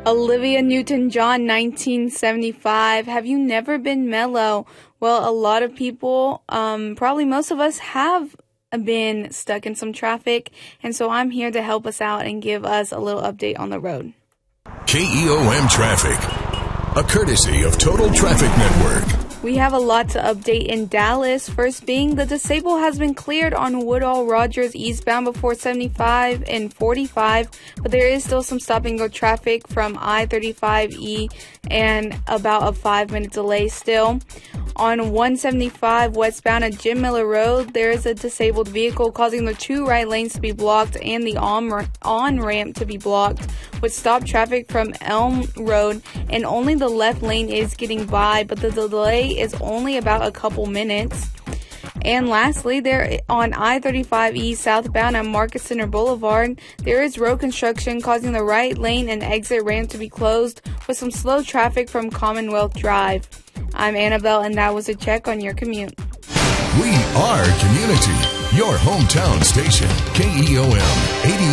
Olivia Newton-John, 1975. Have you never been mellow? Well, a lot of people, probably most of us have been stuck in some traffic, and so I'm here to help us out and give us a little update on the road. KEOM Traffic, a courtesy of Total Traffic Network. We have a lot to update in Dallas. First being, the disabled has been cleared on Woodall Rogers eastbound before 75 and 45, but there is still some stop-and-go traffic from I-35E and about a 5-minute delay still. On 175 westbound at Jim Miller Road, there is a disabled vehicle causing the two right lanes to be blocked and the on-ramp to be blocked, with stop traffic from Elm Road, and only the left lane is getting by, but the delay is only about a couple minutes. And lastly, there on I-35E southbound at Market Center Boulevard, there is road construction causing the right lane and exit ramp to be closed, with some slow traffic from Commonwealth Drive. I'm Annabelle, and that was a check on your commute. We are community, your hometown station, KEOM 88.